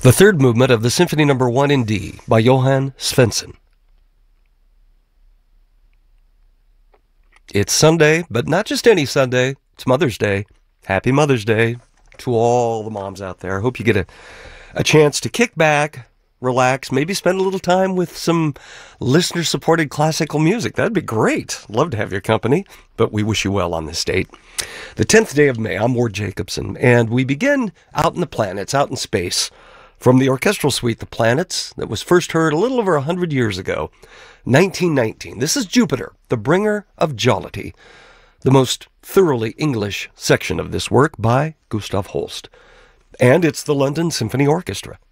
The third movement of the Symphony No. 1 in D by Johann Svensson. It's Sunday, but not just any Sunday. It's Mother's Day. Happy Mother's Day to all the moms out there. I hope you get a chance to kick back, relax, maybe spend a little time with some listener-supported classical music. That'd be great. Love to have your company, but we wish you well on this date. The 10th day of May, I'm Ward Jacobson, and we begin out in the planets, out in space, from the orchestral suite, The Planets, that was first heard a little over 100 years ago, 1919. This is Jupiter, the bringer of jollity, the most thoroughly English section of this work by Gustav Holst. And it's the London Symphony Orchestra.